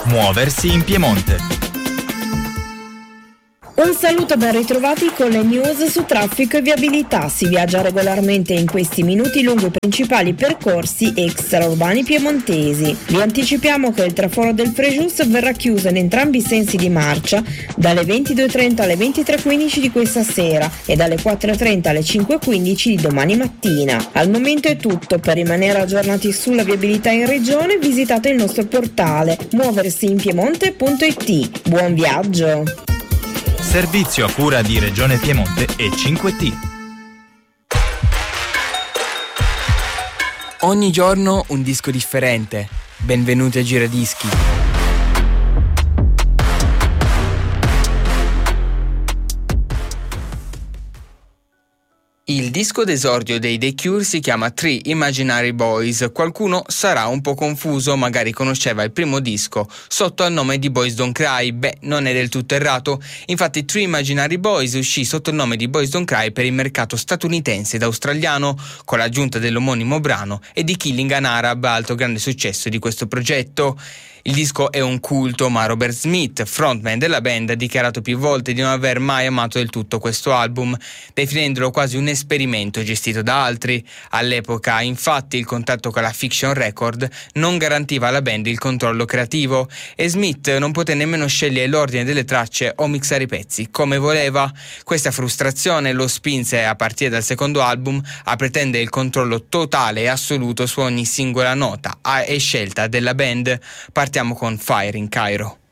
Muoversi in Piemonte. Un saluto, ben ritrovati con le news su traffico e viabilità. Si viaggia regolarmente in questi minuti lungo i principali percorsi extraurbani piemontesi. Vi anticipiamo che il traforo del Frejus verrà chiuso in entrambi i sensi di marcia dalle 22:30 alle 23:15 di questa sera e dalle 4:30 alle 5:15 di domani mattina. Al momento è tutto. Per rimanere aggiornati sulla viabilità in regione visitate il nostro portale muoversiinpiemonte.it. Buon viaggio! Servizio a cura di Regione Piemonte e 5T. Ogni giorno un disco differente. Benvenuti a Giradischi. Il disco d'esordio dei The Cure si chiama Three Imaginary Boys. Qualcuno sarà un po' confuso, magari conosceva il primo disco sotto al nome di Boys Don't Cry. Beh, non è del tutto errato. Infatti Three Imaginary Boys uscì sotto il nome di Boys Don't Cry per il mercato statunitense ed australiano, con l'aggiunta dell'omonimo brano e di Killing an Arab, altro grande successo di questo progetto. Il disco è un culto, ma Robert Smith, frontman della band, ha dichiarato più volte di non aver mai amato del tutto questo album, definendolo quasi un esperimento gestito da altri. All'epoca, infatti, il contatto con la Fiction Record non garantiva alla band il controllo creativo e Smith non poté nemmeno scegliere l'ordine delle tracce o mixare i pezzi come voleva. Questa frustrazione lo spinse a partire dal secondo album a pretendere il controllo totale e assoluto su ogni singola nota e scelta della band. Partiamo con Fire in Cairo.